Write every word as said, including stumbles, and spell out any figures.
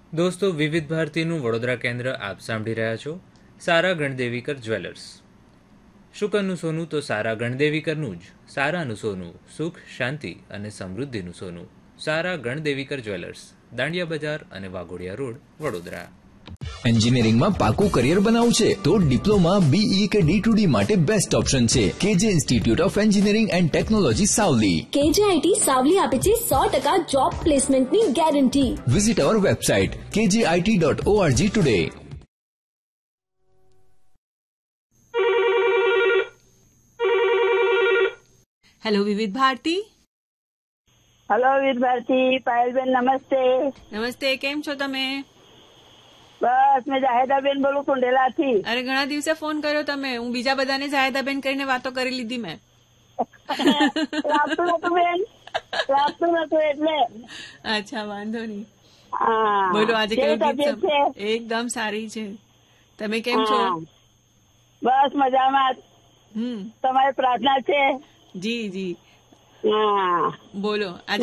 દોસ્તો, વિવિધ ભારતીનું વડોદરા કેન્દ્ર આપ સાંભળી રહ્યા છો. સારા ગણદેવીકર જ્વેલર્સ. શુકરનું સોનું તો સારા ગણદેવીકરનું જ. સારાનું સોનું સુખ, શાંતિ અને સમૃદ્ધિનું સોનું. સારા ગણદેવીકર જ્વેલર્સ, દાંડિયા બજાર અને વાઘોડિયા રોડ, વડોદરા. એન્જિનિયરિંગમાં પાકું કરિયર બનાવવું છે તો ડિપ્લોમા, બીઈ કે ડી ટુ ડી માટે બેસ્ટ ઓપ્શન છે કેજે institute of engineering and technology Savli. કેજે આઈટી સાવલી આપે છે સો ટકા જોબ પ્લેસમેન્ટની ગેરંટી. વિઝિટ અવર વેબસાઇટ કેજે IT dot ORG today. Hello વિવિધ ભારતી. હેલો વિવિધ ભારતી. પાયલબેન નમસ્તે. નમસ્તે, કેમ છો તમે? બસ મેં જાહેદાબેન બોલું કુંડેલાથી. અરે ઘણા દિવસે ફોન કર્યો તમે. હું બીજા બધાને જાહેદાબેન કરીને વાતો કરી લીધી મેં. લાગતું નતું બેન, લાગતું નતું એટલે. અચ્છા, વાંધો નહીં. હા, બોલો આજે કેવી કેવું તબિયત છે? એકદમ સારી છે. તમે કેમ છો? હા, બસ મજામાં. હમ તમારી પ્રાર્થના છે. જી જી હા બોલો આજે